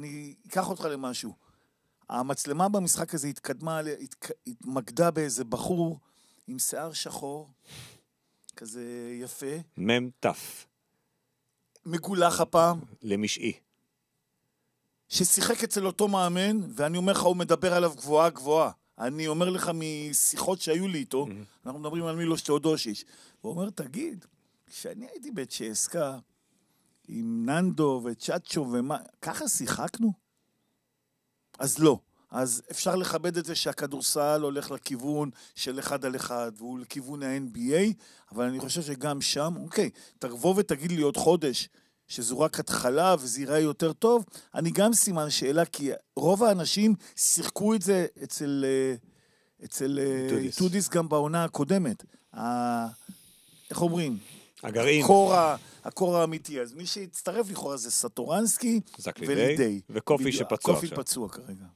אני אקח אותך למשהו. המצלמה במשחק הזה התמקדה באיזה בחור עם שיער שחור, כזה יפה. ממטף. מגולח הפעם. למשעי. ששיחק אצל אותו מאמן, ואני אומר לך, הוא מדבר עליו גבוהה גבוהה. אני אומר לך משיחות שהיו לי איתו, אנחנו מדברים על מילוש תאודושיץ'. הוא אומר, תגיד, כשאני הייתי בצ'סקה, עם ננדו וצ'אצ'ו ומה, ככה שיחקנו? אז לא. אז אפשר לכבד את זה שהכדורסל הולך לכיוון של 1 על 1, והוא לכיוון ה-NBA, אבל אני חושב שגם שם, אוקיי, תבוא ותגיד לי עוד חודש, שזו רק התחלה וזה ייראה יותר טוב, אני גם סימן שאלה, כי רוב האנשים שיחקו את זה אצל טודיס גם בעונה הקודמת. איך אומרים? הגרעין. הקור האמיתי. אז מי שהצטרף לכאורה זה סטורנסקי ולידי. וקופי שפצוע עכשיו. קופי פצוע כרגע.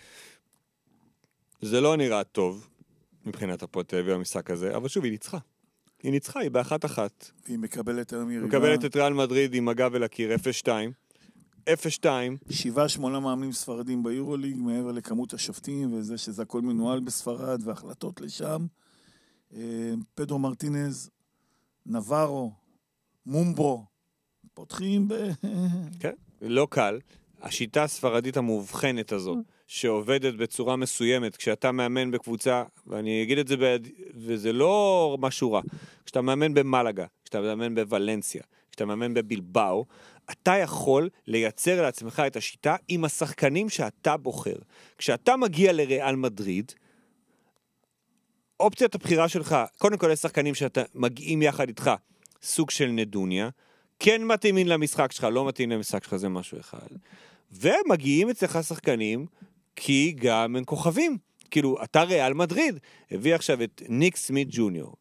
זה לא נראה טוב מבחינת הפועל תל אביב המשחק הזה, אבל שוב, היא ניצחה. היא ניצחה, היא ב1-1. והיא מקבלת ירידה. מקבלת את ריאל מדריד עם הגב אל הקיר, 0-2. 7-8 מאמנים ספרדים ביורוליג, מעבר לכמות השופטים, וזה שזה הכל מנוהל בספרד, והחלטות לשם. פדרו מרטינז, נברו, מומברו, פותחים כן, לא קל. השיטה הספרדית המובחנת הזו, שעובדת בצורה מסוימת, כשאתה מאמן בקבוצה, ואני אגיד את זה, וזה לא משהו רע, כשאתה מאמן במלגה, כשאתה מאמן בוולנסיה, כשאתה מאמן בבילבאו, אתה יכול לייצר לעצמך את השיטה עם השחקנים שאתה בוחר. כשאתה מגיע לריאל מדריד, אופציית הבחירה שלך, קודם כל יש שחקנים שאתה מגיעים יחד איתך, סוג של נדוניה, כן מתאימים למשחק שלך, לא מתאים למשחק שלך, זה משהו אחד. ומגיעים אצלך שחקנים, כי גם הם כוכבים. כאילו, אתה ריאל מדריד, הביא עכשיו את ניק סמית ג'וניור,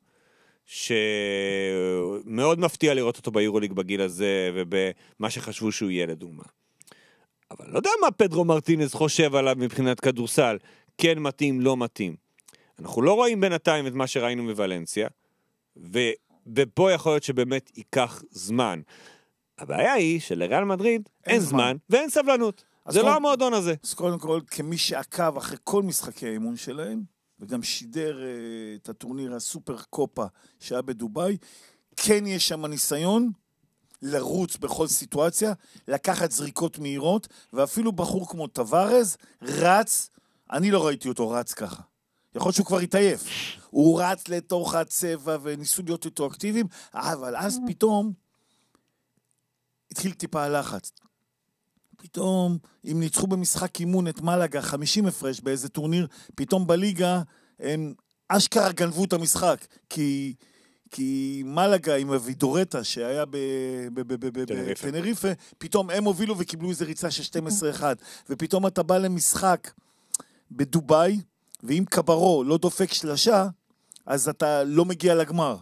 שמאוד מפתיע לראות אותו ביורוליג בגיל הזה, ובמה שחשבו שהוא יהיה לדוגמה. אבל לא יודע מה פדרו מרטינז חושב עליו מבחינת כדורסל, כן מתאים, לא מתאים. אנחנו לא רואים בינתיים את מה שראינו מוולנסיה, ופה יכול להיות שבאמת ייקח זמן. הבעיה היא שלריאל מדריד אין זמן ואין סבלנות. זה לא המועדון הזה. אז קודם כל, כמי שעקב אחרי כל משחקי האימון שלהם, וגם שידר את הטורניר הסופר קופה שהיה בדוביי, כן יש שם ניסיון לרוץ בכל סיטואציה, לקחת זריקות מהירות, ואפילו בחור כמו טווארז רץ, אני לא ראיתי אותו רץ ככה. יכול להיות שהוא כבר התעייף. הוא רץ לתוך הצבע וניסו להיות איתו אקטיביים, אבל אז פתאום התחיל טיפה הלחץ. פתאום, אם ניצחו במשחק אימון את מלגה 50 הפרש באיזה טורניר, פתאום בליגה הם אשכרה גנבו את המשחק, כי מלגה עם הווידורטה שהיה בטנריפה, פתאום הם הובילו וקיבלו איזו ריצה של 12-1, ופתאום אתה בא למשחק בדוביי, ואם קברו לא דופק שלשה, אז אתה לא מגיע לגמר.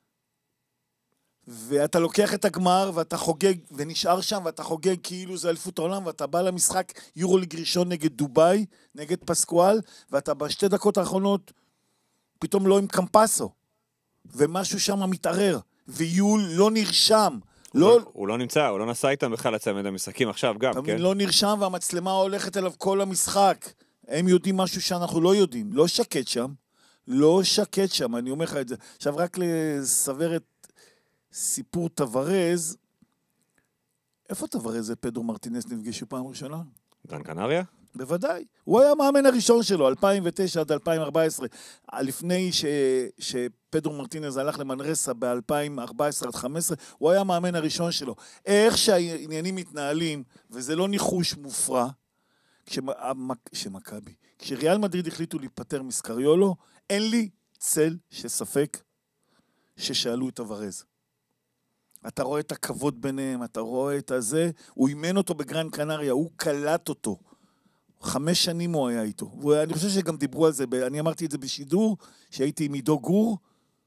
ואתה לוקח את הגמר, ואתה חוגג, ונשאר שם, ואתה חוגג כאילו זה אליפות העולם, ואתה בא למשחק יורוליג ראשון נגד דוביי, נגד פסקואל, ואתה בשתי דקות האחרונות, פתאום לא עם קמפסו, ומשהו שם מתערער, ויול לא נרשם. הוא לא נמצא, הוא לא נסע איתם בכלל לצמד המשחקים עכשיו גם, כן? לא נרשם, והמצלמה הולכת אליו כל המשחק. הם יודעים משהו שאנחנו לא יודעים. לא שקט שם. לא שקט שם, אני אומר לך את זה. עכשיו רק לסבר את סיפור טווארז, איפה טווארז ופדרו מרטינס נפגשו פעם ראשונה? גרן קנריה? בוודאי. הוא היה המאמן הראשון שלו, 2009 עד 2014. לפני שפדרו מרטינס הלך למנרסה ב-2014 עד 2015, הוא היה המאמן הראשון שלו. איך שהעניינים מתנהלים, וזה לא ניחוש מופרע, כשמכבי, כשריאל מדריד החליטו להיפטר מסקריולו, אין לי צל שספק ששאלו את טווארז. אתה רואה את הכבוד ביניהם, אתה רואה את הזה, הוא אימן אותו בגרן קנריה, הוא קלט אותו. 5 שנים הוא היה איתו. ואני חושב שגם דיברו על זה, אני אמרתי את זה בשידור, שהייתי עם עידו גור,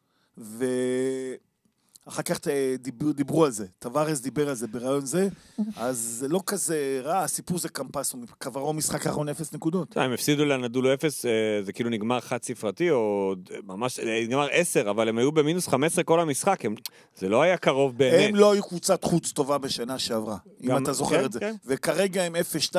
אחר כך דיברו על זה, טווארז דיבר על זה ברעיון זה, אז זה לא כזה רע, הסיפור זה קמפס, קברו משחק אחרון 0 נקודות. הם הפסידו לנדו לו 0, זה כאילו נגמר חד ספרתי, או ממש, נגמר 10, אבל הם היו במינוס 15 כל המשחק, זה לא היה קרוב באמת. הם לא היו קבוצת חוץ טובה בשנה שעברה, אם אתה זוכר את זה, וכרגע הם 0-2,